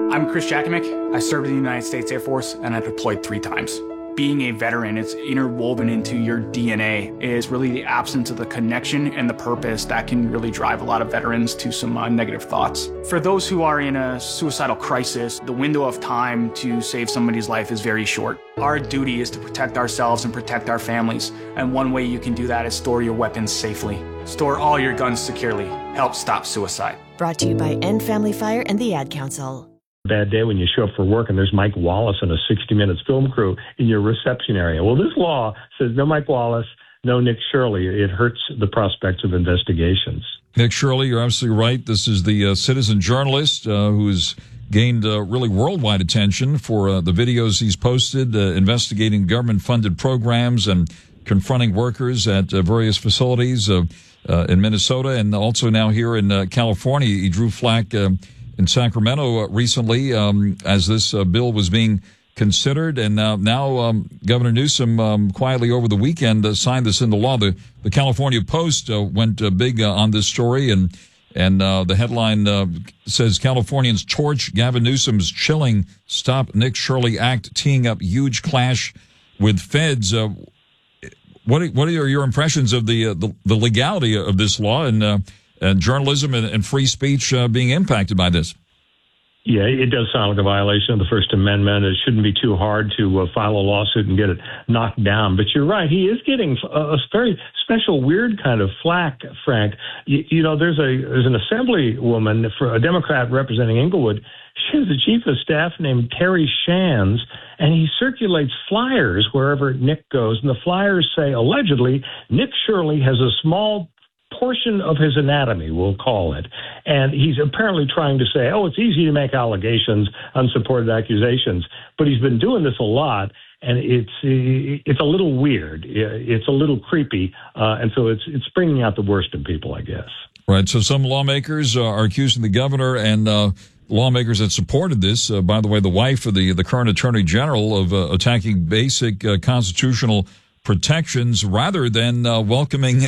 I'm Chris Jakimick. I served in the United States Air Force, and I deployed 3 times. Being a veteran, it's interwoven into your DNA, is really the absence of the connection and the purpose that can really drive a lot of veterans to some negative thoughts. For those who are in a suicidal crisis, the window of time to save somebody's life is very short. Our duty is to protect ourselves and protect our families, and one way you can do that is store your weapons safely. Store all your guns securely. Help stop suicide. Brought to you by End Family Fire and the Ad Council. Bad day when you show up for work and there's Mike Wallace and a 60 Minutes film crew in your reception area. Well, this law says no Mike Wallace, no Nick Shirley. It hurts the prospects of investigations. Nick Shirley, you're absolutely right. This is the citizen journalist who's gained really worldwide attention for the videos he's posted investigating government-funded programs and confronting workers at various facilities in Minnesota and also now here in California. He drew flack in Sacramento recently as this bill was being considered, and now Governor Newsom quietly over the weekend signed this into law. The California Post went big on this story, and the headline says Californians torch Gavin Newsom's chilling Stop Nick Shirley Act, teeing up huge clash with feds. What are your impressions of the legality of this law and journalism and free speech being impacted by this? Yeah, it does sound like a violation of the First Amendment. It shouldn't be too hard to file a lawsuit and get it knocked down. But you're right. He is getting a very special, weird kind of flack, Frank. You know, there's an assemblywoman, for a Democrat representing Inglewood. She's the chief of staff named Terry Shands, and he circulates flyers wherever Nick goes. And the flyers say, allegedly, Nick Shirley has a small portion of his anatomy, we'll call it. And he's apparently trying to say, oh, it's easy to make allegations, unsupported accusations. But he's been doing this a lot, and it's a little weird. It's a little creepy. And so it's bringing out the worst in people, I guess. Right. So some lawmakers are accusing the governor and lawmakers that supported this, by the way, the wife of the current attorney general, of attacking basic constitutional protections rather than welcoming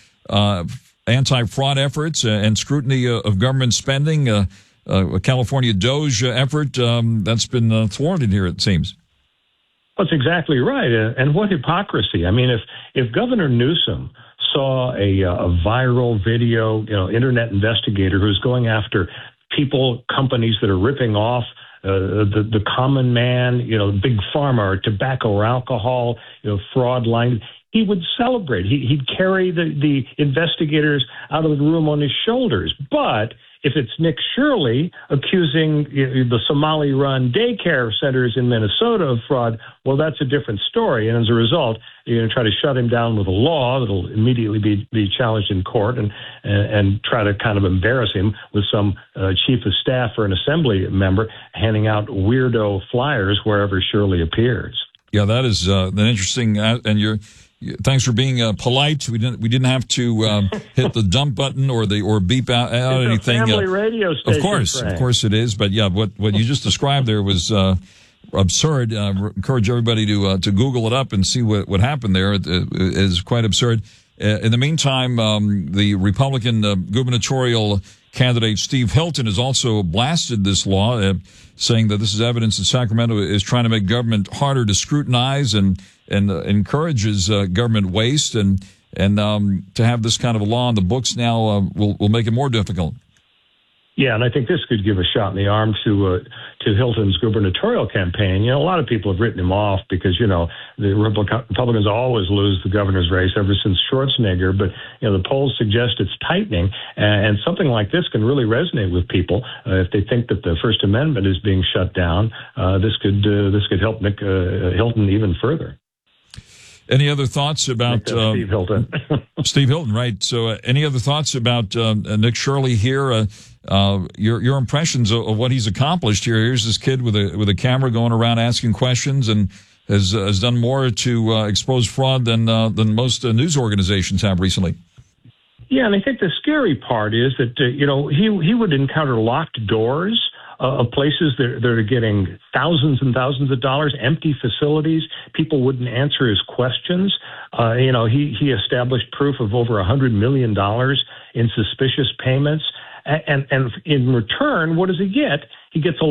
anti-fraud efforts and scrutiny of government spending, a California DOGE effort that's been thwarted here, it seems. That's exactly right. And what hypocrisy. I mean, if Governor Newsom saw a viral video, internet investigator who's going after people, companies that are ripping off the common man, big pharma or tobacco or alcohol, fraud line, he would celebrate. He'd carry the investigators out of the room on his shoulders. But if it's Nick Shirley accusing the Somali-run daycare centers in Minnesota of fraud, well, that's a different story. And as a result, you're going to try to shut him down with a law that'll immediately be challenged in court and try to kind of embarrass him with some chief of staff or an assembly member handing out weirdo flyers wherever Shirley appears. Yeah, that is an interesting, and thanks for being polite. We didn't have to hit the dump button or beep out anything. Family radio station, of course it is. But yeah, what you just described there was absurd. Encourage everybody to Google it up and see what happened there. It is quite absurd. In the meantime, the Republican gubernatorial candidate Steve Hilton has also blasted this law, saying that this is evidence that Sacramento is trying to make government harder to scrutinize and encourages government waste, and to have this kind of a law on the books now will make it more difficult. Yeah, and I think this could give a shot in the arm to Hilton's gubernatorial campaign. A lot of people have written him off because, the Republicans always lose the governor's race ever since Schwarzenegger. But, the polls suggest it's tightening, and something like this can really resonate with people. If they think that the First Amendment is being shut down, this could help Nick Hilton even further. Any other thoughts about Steve Hilton? Steve Hilton, right? So, any other thoughts about Nick Shirley here? Your impressions of what he's accomplished here. Here's this kid with a camera going around asking questions, and has done more to expose fraud than most news organizations have recently. Yeah, and I think the scary part is that he would encounter locked doors of places that are getting thousands and thousands of dollars, empty facilities. People wouldn't answer his questions. He established proof of over $100 million in suspicious payments. And in return, what does he get? He gets a